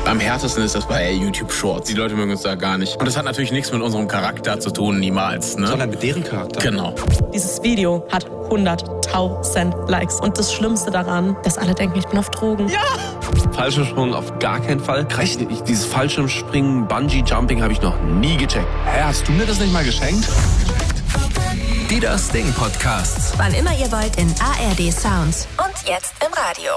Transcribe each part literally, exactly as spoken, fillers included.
Am härtesten ist das bei YouTube Shorts. Die Leute mögen uns da gar nicht. Und das hat natürlich nichts mit unserem Charakter zu tun, niemals. Ne? Sondern mit deren Charakter. Genau. Dieses Video hat hunderttausend Likes. Und das Schlimmste daran, dass alle denken, ich bin auf Drogen. Ja! Fallschirmsprung auf gar keinen Fall. Ich, dieses Fallschirmspringen, Bungee-Jumping habe ich noch nie gecheckt. Hä, hast du mir das nicht mal geschenkt? Die Das Ding Podcasts. Wann immer ihr wollt in A R D Sounds. Und jetzt im Radio.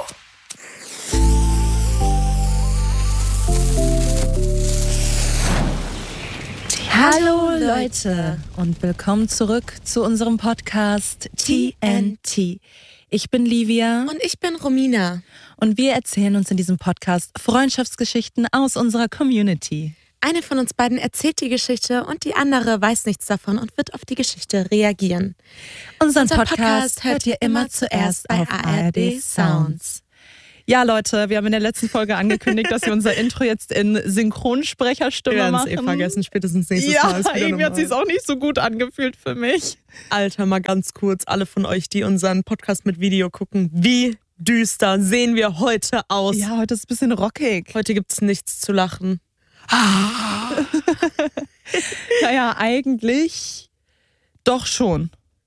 Hallo Leute und willkommen zurück zu unserem Podcast T N T. Ich bin Livia. Und ich bin Romina. Und wir erzählen uns in diesem Podcast Freundschaftsgeschichten aus unserer Community. Eine von uns beiden erzählt die Geschichte und die andere weiß nichts davon und wird auf die Geschichte reagieren. Unseren Unser Podcast, Podcast hört ihr immer zuerst auf A R D Sounds. Ja, Leute, wir haben in der letzten Folge angekündigt, dass wir unser Intro jetzt in Synchronsprecherstimme Wir machen. werden es eh vergessen, spätestens nächstes ja, Mal. Ist wieder irgendwie hat normal. es sich auch nicht so gut angefühlt für mich. Alter, mal ganz kurz, alle von euch, die unseren Podcast mit Video gucken, wie düster sehen wir heute aus? Ja, heute ist es ein bisschen rockig. Heute gibt es nichts zu lachen. Naja, eigentlich doch schon.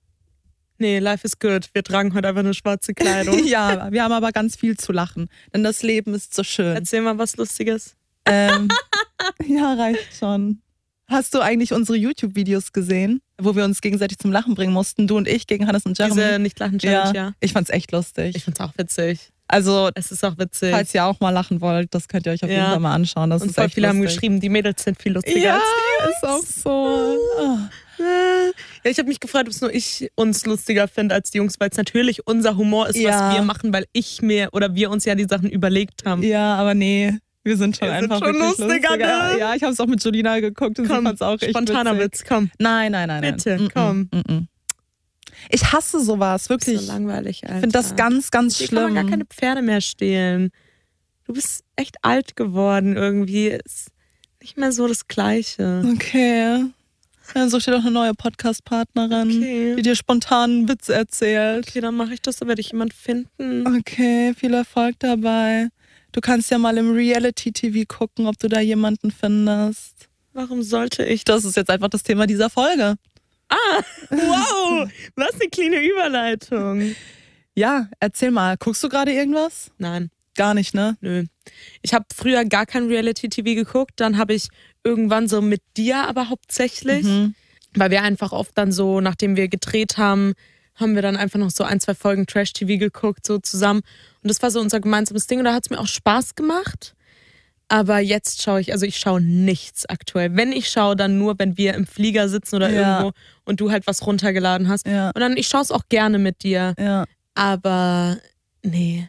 Nee, life is good. Wir tragen heute einfach nur schwarze Kleidung. Ja, wir haben aber ganz viel zu lachen, denn das Leben ist so schön. Erzähl mal was Lustiges. Ähm, ja, reicht schon. Hast du eigentlich unsere YouTube-Videos gesehen, wo wir uns gegenseitig zum Lachen bringen mussten? Du und ich gegen Hannes und Jeremy. Diese Nicht-Lachen-Challenge, ja. ja. Ich fand's echt lustig. Ich find's auch witzig. Also, Es ist auch witzig. falls ihr auch mal lachen wollt, das könnt ihr euch auf Ja. jeden Fall mal anschauen. Das und ist voll echt viele haben lustig. geschrieben, die Mädels sind viel lustiger Ja, als ist auch so. Oh. die. Ja, ich habe mich gefragt, ob es nur ich uns lustiger finde als die Jungs, weil es natürlich unser Humor ist, Ja. was wir machen, weil ich mir oder wir uns ja die Sachen überlegt haben. Ja, aber nee, wir sind schon Wir sind einfach schon wirklich lustiger, lustiger. ne? Ja, ich habe es auch mit Julina geguckt und sie Komm, fand's auch echt spontaner witzig. Witz, komm. Nein, nein, nein, nein. Bitte, Mm-mm, komm. mm-mm. Ich hasse sowas, wirklich. So langweilig, Alter. Ich finde das ganz, ganz Hier schlimm. kann man gar keine Pferde mehr stehlen. Du bist echt alt geworden irgendwie. Ist nicht mehr so das Gleiche. Okay. Dann such dir doch eine neue Podcast-Partnerin, Okay. die dir spontan einen Witz erzählt. Okay, dann mache ich das, dann werde ich jemand finden. Okay, viel Erfolg dabei. Du kannst ja mal im Reality-T V gucken, ob du da jemanden findest. Warum sollte ich? Das ist jetzt einfach das Thema dieser Folge. Ah, wow, was eine kleine Überleitung. Ja, erzähl mal. Guckst du gerade irgendwas? Nein, Gar nicht, ne? nö. Ich habe früher gar kein Reality-T V geguckt, dann habe ich irgendwann so mit dir aber hauptsächlich, Mhm. weil wir einfach oft dann so, nachdem wir gedreht haben, haben wir dann einfach noch so ein, zwei Folgen Trash-T V geguckt, so zusammen. Und das war so unser gemeinsames Ding und da hat es mir auch Spaß gemacht. Aber jetzt schaue ich, also ich schaue nichts aktuell. Wenn ich schaue, dann nur, wenn wir im Flieger sitzen oder Ja. irgendwo und du halt was runtergeladen hast. Ja. Und dann, ich schaue es auch gerne mit dir. Ja. Aber nee.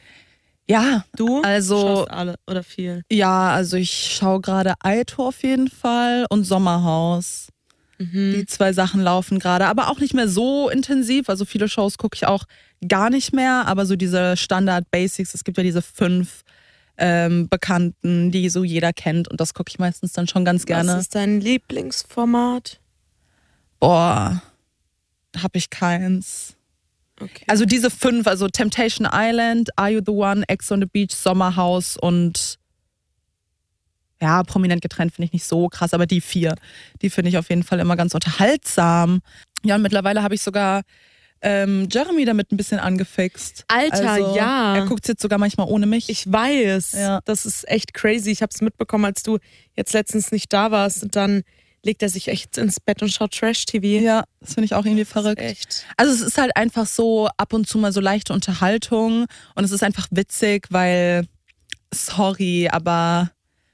Ja, Du Also- schaust alle oder viel. ja, also ich schaue gerade Eitor auf jeden Fall und Sommerhaus. Mhm. Die zwei Sachen laufen gerade, aber auch nicht mehr so intensiv. Also viele Shows gucke ich auch gar nicht mehr, aber so diese Standard-Basics, es gibt ja diese fünf ähm, Bekannten, die so jeder kennt und das gucke ich meistens dann schon ganz gerne. Was ist dein Lieblingsformat? Boah, hab ich keins. Okay. Also diese fünf, also Temptation Island, Are You the One, Ex on the Beach, Sommerhaus und ja, prominent getrennt finde ich nicht so krass, aber die vier, die finde ich auf jeden Fall immer ganz unterhaltsam. Ja, und mittlerweile habe ich sogar ähm, Jeremy damit ein bisschen angefixt. Alter, also, ja. Er guckt jetzt sogar manchmal ohne mich. Ich weiß. Ja. Das ist echt crazy. Ich habe es mitbekommen, als du jetzt letztens nicht da warst. Und dann legt er sich echt ins Bett und schaut Trash-T V. ja, das finde ich auch irgendwie verrückt. Echt. Also es ist halt einfach so ab und zu mal so leichte Unterhaltung und es ist einfach witzig, weil, sorry, aber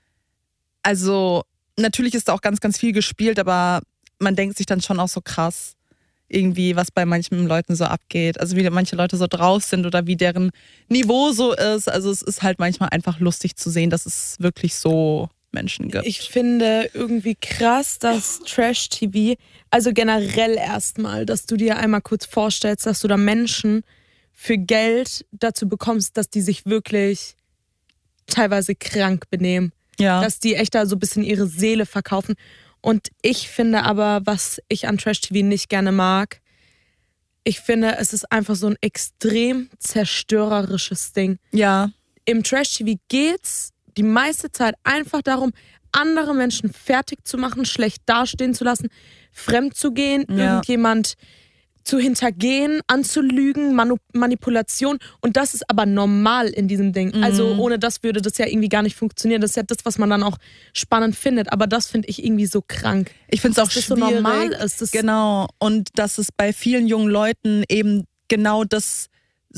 also natürlich ist da auch ganz, ganz viel gespielt, aber man denkt sich dann schon auch so krass irgendwie, was bei manchen Leuten so abgeht. Also wie manche Leute so drauf sind oder wie deren Niveau so ist. Also es ist halt manchmal einfach lustig zu sehen, dass es wirklich so Menschen gibt. Ich finde irgendwie krass, dass Trash-T V, also generell erstmal, dass du dir einmal kurz vorstellst, dass du da Menschen für Geld dazu bekommst, dass die sich wirklich teilweise krank benehmen. ja. Dass die echt da so ein bisschen ihre Seele verkaufen. Und ich finde aber, was ich an Trash-T V nicht gerne mag, ich finde, es ist einfach so ein extrem zerstörerisches Ding. ja. Im Trash-T V geht's die meiste Zeit einfach darum, andere Menschen fertig zu machen, schlecht dastehen zu lassen, fremd zu gehen, Ja. irgendjemand zu hintergehen, anzulügen, Manu- Manipulation. Und das ist aber normal in diesem Ding. Mhm. Also ohne das würde das ja irgendwie gar nicht funktionieren. Das ist ja das, was man dann auch spannend findet. Aber das finde ich irgendwie so krank. Ich finde es auch Dass das so schwierig. normal ist. Das Genau. Und dass es bei vielen jungen Leuten eben genau das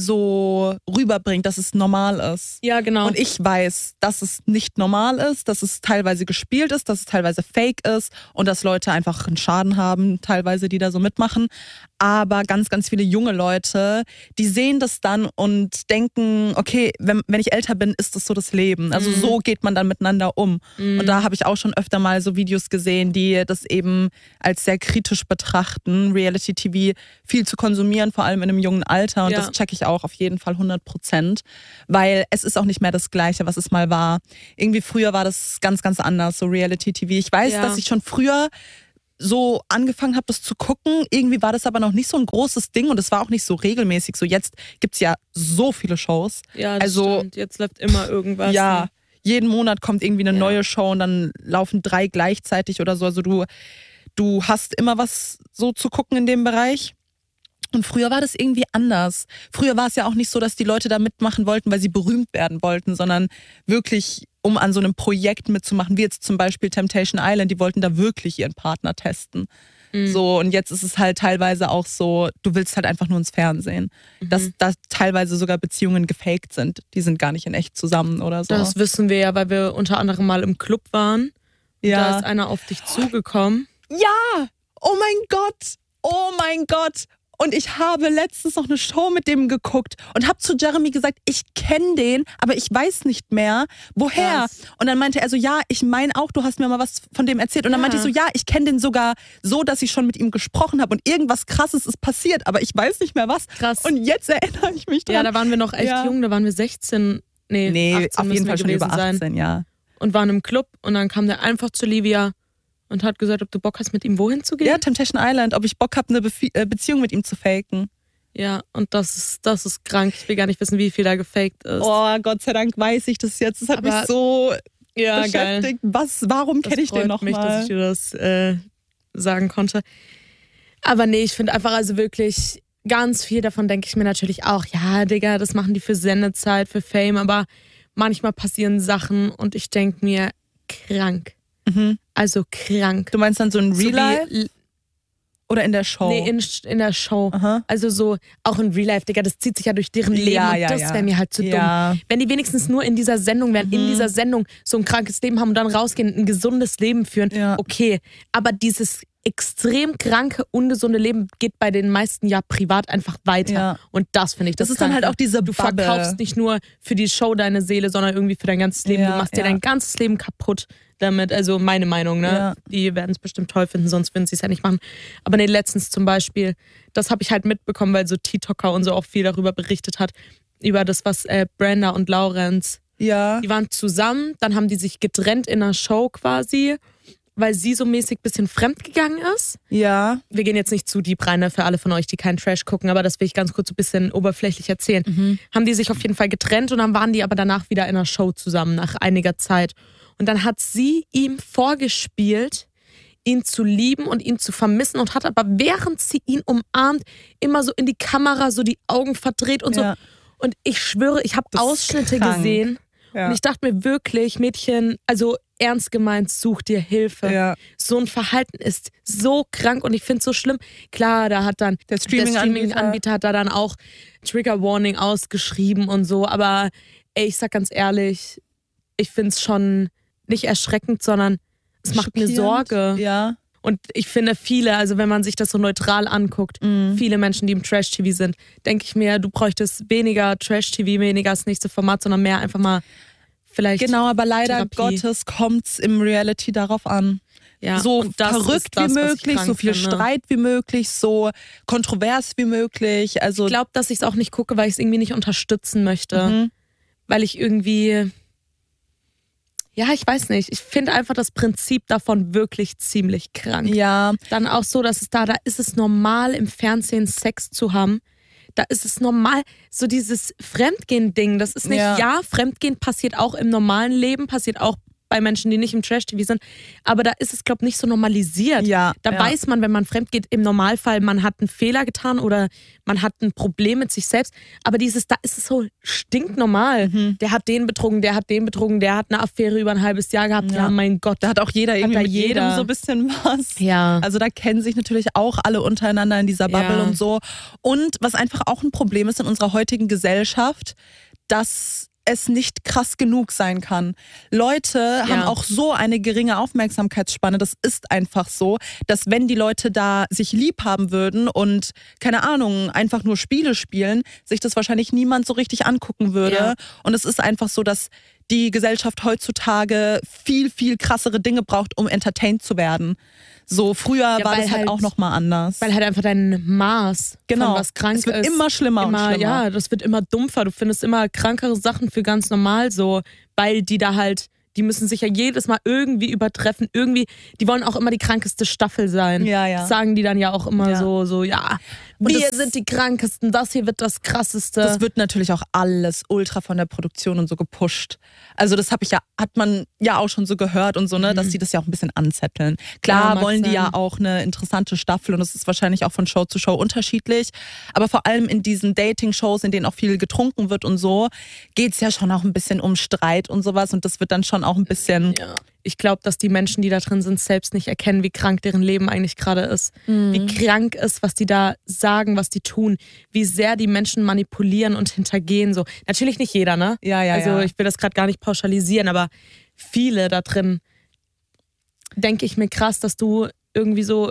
so rüberbringt, dass es normal ist. Ja, genau. Und ich weiß, dass es nicht normal ist, dass es teilweise gespielt ist, dass es teilweise fake ist und dass Leute einfach einen Schaden haben, teilweise, die da so mitmachen. Aber ganz, ganz viele junge Leute, die sehen das dann und denken, okay, wenn, wenn ich älter bin, ist das so das Leben. Also Mhm. so geht man dann miteinander um. Mhm. Und da habe ich auch schon öfter mal so Videos gesehen, die das eben als sehr kritisch betrachten, Reality-T V viel zu konsumieren, vor allem in einem jungen Alter. Und Ja. das checke ich auch auf jeden Fall hundert Prozent, weil es ist auch nicht mehr das Gleiche, was es mal war. Irgendwie früher war das ganz, ganz anders, so Reality-T V. Ich weiß, Ja. dass ich schon früher so angefangen habe, das zu gucken. Irgendwie war das aber noch nicht so ein großes Ding und es war auch nicht so regelmäßig. So jetzt gibt's ja so viele Shows. ja, das also, stimmt. Jetzt läuft immer irgendwas. Ja, ne? jeden Monat kommt irgendwie eine Ja. neue Show und dann laufen drei gleichzeitig oder so. Also du, du hast immer was so zu gucken in dem Bereich. Und früher war das irgendwie anders. Früher war es ja auch nicht so, dass die Leute da mitmachen wollten, weil sie berühmt werden wollten, sondern wirklich, um an so einem Projekt mitzumachen, wie jetzt zum Beispiel Temptation Island, die wollten da wirklich ihren Partner testen. Mhm. So, und jetzt ist es halt teilweise auch so, du willst halt einfach nur ins Fernsehen. Mhm. Dass, dass teilweise sogar Beziehungen gefaked sind. Die sind gar nicht in echt zusammen oder so. Das wissen wir ja, weil wir unter anderem mal im Club waren. ja. Da ist einer auf dich zugekommen. Ja! Oh mein Gott! Oh mein Gott! Und ich habe letztens noch eine Show mit dem geguckt und habe zu Jeremy gesagt, ich kenne den, aber ich weiß nicht mehr, woher. Krass. Und dann meinte er so, ja, ich meine auch, du hast mir mal was von dem erzählt. Und dann Ja. meinte ich so, ja, ich kenne den sogar so, dass ich schon mit ihm gesprochen habe und irgendwas Krasses ist passiert, aber ich weiß nicht mehr was. Krass. Und jetzt erinnere ich mich dran. Ja, da waren wir noch echt Ja. jung, da waren wir sechzehn. Nee, nee, achtzehn auf müssen jeden wir Fall schon gewesen über achtzehn, sein. ja. Und waren im Club und dann kam der einfach zu Livia und hat gesagt, ob du Bock hast, mit ihm wohin zu gehen. Ja, Temptation Island, ob ich Bock habe, eine Befi- äh, Beziehung mit ihm zu faken. Ja, und das ist, das ist krank. Ich will gar nicht wissen, wie viel da gefaked ist. Oh, Gott sei Dank weiß ich das jetzt. Das hat Aber- mich so ja, beschäftigt. Was, warum Das kenne ich den freut noch mich, dass mal? ich dir das äh, sagen konnte. Aber nee, ich finde einfach also wirklich ganz viel davon denke ich mir natürlich auch, ja, Digga, das machen die für Sendezeit, für Fame, aber manchmal passieren Sachen und ich denke mir, krank. Mhm. Also krank. Du meinst dann so ein So Real Life wie- oder in der Show? Nee, in, in der Show. Aha. Also so, auch in Real Life, Digga, das zieht sich ja durch deren Leben Ja, und ja, das ja. wäre mir halt zu Ja. dumm. Wenn die wenigstens nur in dieser Sendung wären, in Mhm. dieser Sendung so ein krankes Leben haben und dann rausgehen, ein gesundes Leben führen, Ja. okay. Aber dieses extrem kranke, ungesunde Leben geht bei den meisten ja privat einfach weiter. Ja. Und das finde ich Das das ist dann halt Kranke. auch diese Du Bubble. verkaufst nicht nur für die Show deine Seele, sondern irgendwie für dein ganzes Leben. Ja, du machst dir ja. dein ganzes Leben kaputt damit. Also meine Meinung, ne? Ja. Die werden es bestimmt toll finden, sonst würden sie es ja nicht machen. Aber nee, letztens zum Beispiel, das habe ich halt mitbekommen, weil so TikToker und so auch viel darüber berichtet hat, über das, was äh, Brenda und Laurenz, Ja. die waren zusammen, dann haben die sich getrennt in einer Show quasi, weil sie so mäßig ein bisschen fremdgegangen ist. Ja. Wir gehen jetzt nicht zu deep rein, ne, für alle von euch, die keinen Trash gucken, aber das will ich ganz kurz so ein bisschen oberflächlich erzählen. Mhm. Haben die sich auf jeden Fall getrennt und dann waren die aber danach wieder in einer Show zusammen, nach einiger Zeit. Und dann hat sie ihm vorgespielt, ihn zu lieben und ihn zu vermissen und hat aber, während sie ihn umarmt, immer so in die Kamera so die Augen verdreht und Ja. so. Und ich schwöre, ich habe Das ist Ausschnitte krank. gesehen Ja. und ich dachte mir wirklich, Mädchen, also ernst gemeint, such dir Hilfe. Ja. So ein Verhalten ist so krank und ich finde es so schlimm. Klar, da hat dann Der Streaming-Anbieter. Streaming-Anbieter hat da dann auch Trigger Warning ausgeschrieben und so, aber ey, ich sag ganz ehrlich, ich finde es schon nicht erschreckend, sondern es macht mir Schockierend. Sorge. Ja. Und ich finde viele, also wenn man sich das so neutral anguckt, Mhm. viele Menschen, die im Trash-T V sind, denke ich mir, du bräuchtest weniger Trash-T V, weniger das nächste Format, sondern mehr einfach mal vielleicht Genau, aber leider Therapie. Gottes kommt's im Reality darauf an. ja, So und das verrückt ist das, wie was ich möglich, krank so viel finde. Streit wie möglich, so kontrovers wie möglich. Also Ich glaube, dass ich es auch nicht gucke, weil ich es irgendwie nicht unterstützen möchte. Mhm. Weil ich irgendwie, ja, ich weiß nicht. Ich finde einfach das Prinzip davon wirklich ziemlich krank. ja, Dann auch so, dass es da, da ist es normal, im Fernsehen Sex zu haben. da ist es normal, so dieses Fremdgehen-Ding, das ist nicht, Ja. ja, Fremdgehen passiert auch im normalen Leben, passiert auch bei Menschen, die nicht im Trash-T V sind, aber da ist es, glaube ich, nicht so normalisiert. Ja, da ja. weiß man, wenn man fremd geht, im Normalfall, man hat einen Fehler getan oder man hat ein Problem mit sich selbst, aber dieses, da ist es so stinknormal. Mhm. Der hat den betrogen, der hat den betrogen, der hat eine Affäre über ein halbes Jahr gehabt, ja, Ja. mein Gott. Da hat auch jeder irgendwie da mit jeder. jedem so ein bisschen was. Ja. Also da kennen sich natürlich auch alle untereinander in dieser Bubble Ja. und so. Und was einfach auch ein Problem ist in unserer heutigen Gesellschaft, dass es nicht krass genug sein kann. Leute haben auch so eine geringe Aufmerksamkeitsspanne, das ist einfach so, dass wenn die Leute da sich lieb haben würden und, keine Ahnung, einfach nur Spiele spielen, sich das wahrscheinlich niemand so richtig angucken würde. Ja. Und es ist einfach so, dass die Gesellschaft heutzutage viel, viel krassere Dinge braucht, um entertained zu werden. So, früher Ja, war weil das halt, halt- auch nochmal anders. Weil halt einfach dein Maß Genau. von was krank Es wird ist. immer schlimmer und immer, schlimmer. Ja, das wird immer dumpfer. Du findest immer krankere Sachen für ganz normal so, weil die da halt, die müssen sich ja jedes Mal irgendwie übertreffen. Irgendwie, die wollen auch immer die krankeste Staffel sein. Ja, ja. Das sagen die dann ja auch immer Ja. so, so, ja, Und wir das- sind die krankesten, das hier wird das krasseste. Das wird natürlich auch alles ultra von der Produktion und so gepusht. Also das habe ich ja, hat man ja auch schon so gehört und so, ne, dass die das ja auch ein bisschen anzetteln. Klar Ja, mag wollen die sein. ja auch eine interessante Staffel und es ist wahrscheinlich auch von Show zu Show unterschiedlich. Aber vor allem in diesen Dating-Shows, in denen auch viel getrunken wird und so, geht's ja schon auch ein bisschen um Streit und sowas und das wird dann schon auch ein bisschen... Ja. Ich glaube, dass die Menschen, die da drin sind, selbst nicht erkennen, wie krank deren Leben eigentlich gerade ist. Wie krank ist, was die da sagen, was die tun. Wie sehr die Menschen manipulieren und hintergehen. So. Natürlich nicht jeder, ne? Ja, ja, Also ja. ich will das gerade gar nicht pauschalisieren, aber viele da drin, denke ich mir krass, dass du irgendwie so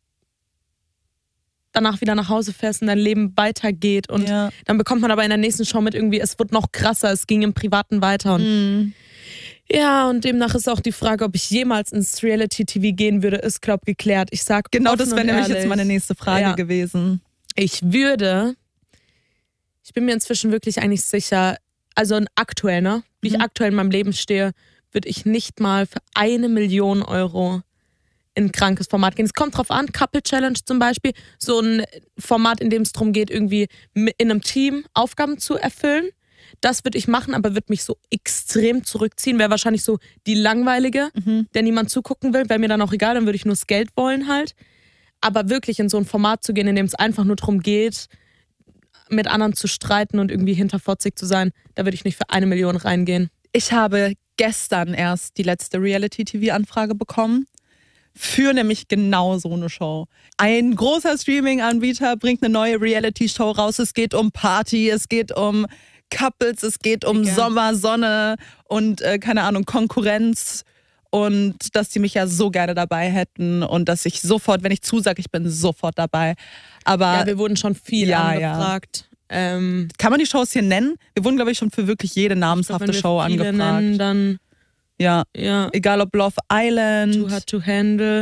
danach wieder nach Hause fährst und dein Leben weitergeht. Und Ja. dann bekommt man aber in der nächsten Show mit irgendwie, es wird noch krasser, es ging im Privaten weiter. Und Mhm. ja, und demnach ist auch die Frage, ob ich jemals ins Reality-T V gehen würde, ist, glaub geklärt. Ich sag Genau, offen das wäre und nämlich ehrlich, jetzt meine nächste Frage Ja. gewesen. Ich würde, ich bin mir inzwischen wirklich eigentlich sicher, also in aktuell, ne, wie Mhm. ich aktuell in meinem Leben stehe, würde ich nicht mal für eine Million Euro in ein krankes Format gehen. Es kommt drauf an, Couple Challenge zum Beispiel, so ein Format, in dem es darum geht, irgendwie in einem Team Aufgaben zu erfüllen. Das würde ich machen, aber würde mich so extrem zurückziehen. Wäre wahrscheinlich so die langweilige, Mhm. der niemand zugucken will. Wäre mir dann auch egal, dann würde ich nur das Geld wollen halt. Aber wirklich in so ein Format zu gehen, in dem es einfach nur darum geht, mit anderen zu streiten und irgendwie hinterfotzig zu sein, da würde ich nicht für eine Million reingehen. Ich habe gestern erst die letzte Reality-T V-Anfrage bekommen. Für nämlich genau so eine Show. Ein großer Streaming-Anbieter bringt eine neue Reality-Show raus. Es geht um Party, es geht um Couples, es geht um Mega. Sommer, Sonne und äh, keine Ahnung, Konkurrenz. Und dass die mich ja so gerne dabei hätten und dass ich sofort, wenn ich zusage, ich bin sofort dabei. Aber Ja, wir wurden schon viel Ja, ja. angefragt. Ähm, kann man die Shows hier nennen? Wir wurden, glaube ich, schon für wirklich jede namshafte wenn wir Show viele angefragt. nennen, dann Ja, ja, egal ob Love Island, Too Hard to Handle.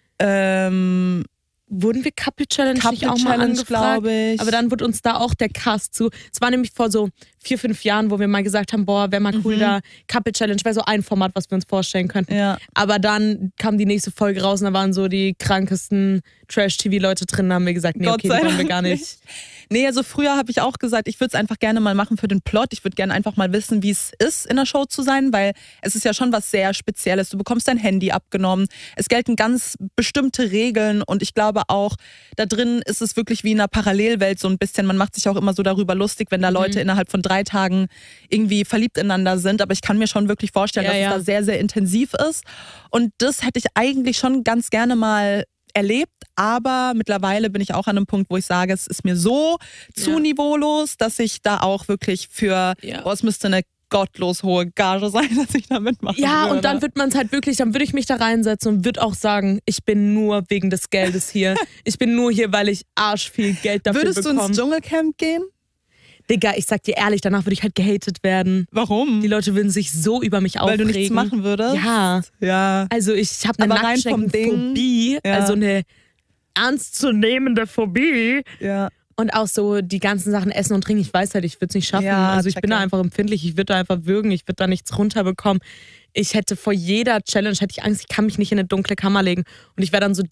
ähm, Wurden wir Couple Challenge nicht Couple auch mal Challenge, angefragt? glaube ich. Aber dann wurde uns da auch der Cast zu. Es war nämlich vor so vier, fünf Jahren, wo wir mal gesagt haben, boah, wäre mal cool Mhm. da. Couple Challenge wäre so ein Format, was wir uns vorstellen könnten. Ja. Aber dann kam die nächste Folge raus und da waren so die krankesten Trash-T V-Leute drin. Da haben wir gesagt, nee, Gott okay, sei die wollen wir Dank gar nicht. Nee, also früher habe ich auch gesagt, ich würde es einfach gerne mal machen für den Plot. Ich würde gerne einfach mal wissen, wie es ist, in der Show zu sein, weil es ist ja schon was sehr Spezielles. Du bekommst dein Handy abgenommen. Es gelten ganz bestimmte Regeln und ich glaube auch, da drin ist es wirklich wie in einer Parallelwelt so ein bisschen. Man macht sich auch immer so darüber lustig, wenn da Leute innerhalb von drei Tagen irgendwie verliebt ineinander sind. Aber ich kann mir schon wirklich vorstellen, Ja, dass ja. es da sehr, sehr intensiv ist. Und das hätte ich eigentlich schon ganz gerne mal erlebt, aber mittlerweile bin ich auch an einem Punkt, wo ich sage, es ist mir so zu Ja. niveaulos, dass ich da auch wirklich für, Ja. boah, es müsste eine gottlos hohe Gage sein, dass ich da mitmachen Ja, würde. und dann wird man es halt wirklich, dann würde ich mich da reinsetzen und würde auch sagen, ich bin nur wegen des Geldes hier. Ich bin nur hier, weil ich arsch viel Geld dafür Würdest du bekomme. ins Dschungelcamp gehen? Digga, ich sag dir ehrlich, danach würde ich halt gehatet werden. Warum? Die Leute würden sich so über mich Weil aufregen. du nichts machen würdest? Ja. Ja. Also ich habe eine Aber rein vom Ding- Nacktschneckenphobie, Ja. also eine ernstzunehmende Phobie. Ja. Und auch so die ganzen Sachen essen und trinken, ich weiß halt, ich würde es nicht schaffen. Ja, also ich checke. bin da einfach empfindlich, ich würde da einfach würgen, ich würde da nichts runterbekommen. Ich hätte vor jeder Challenge hätte ich Angst, ich kann mich nicht in eine dunkle Kammer legen. Und ich wäre dann so die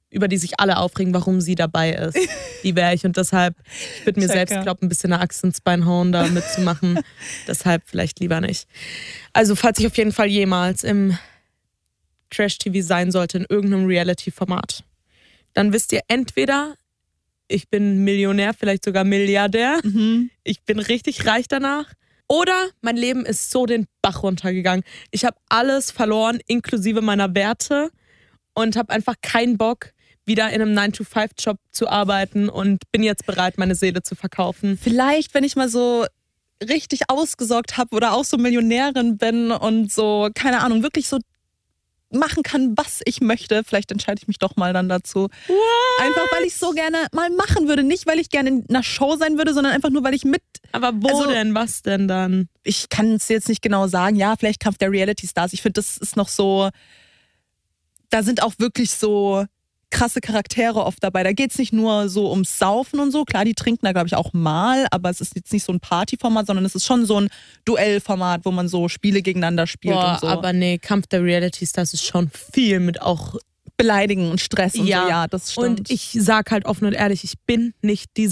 über die sich alle aufregen, warum sie dabei ist. Die wäre ich und deshalb, ich würde mir Checker. selbst, glaube ein bisschen eine Axt ins Bein hauen, da mitzumachen. Deshalb vielleicht lieber nicht. Also falls ich auf jeden Fall jemals im Trash-T V sein sollte, in irgendeinem Reality-Format, dann wisst ihr entweder, ich bin Millionär, vielleicht sogar Milliardär, Mhm. ich bin richtig reich danach, oder mein Leben ist so den Bach runtergegangen. Ich habe alles verloren, inklusive meiner Werte und habe einfach keinen Bock, wieder in einem nine to five Job zu arbeiten und bin jetzt bereit, meine Seele zu verkaufen. Vielleicht, wenn ich mal so richtig ausgesorgt habe oder auch so Millionärin bin und so, keine Ahnung, wirklich so machen kann, was ich möchte. Vielleicht entscheide ich mich doch mal dann dazu. What? Einfach, weil ich so gerne mal machen würde. Nicht, weil ich gerne in einer Show sein würde, sondern einfach nur, weil ich mit... Aber wo Also- denn? Was denn dann? Ich kann es jetzt nicht genau sagen. Ja, vielleicht Kampf der Reality Stars. Ich finde, das ist noch so... Da sind auch wirklich so krasse Charaktere oft dabei. Da geht es nicht nur so ums Saufen und so. Klar, die trinken da, glaube ich, auch mal, aber es ist jetzt nicht so ein Partyformat, sondern es ist schon so ein Duellformat, wo man so Spiele gegeneinander spielt Boah, und so. aber nee, Kampf der Reality Stars ist schon viel mit auch Beleidigen und Stress und Ja. so. Ja, das stimmt. Und ich sag halt offen und ehrlich, ich bin nicht diese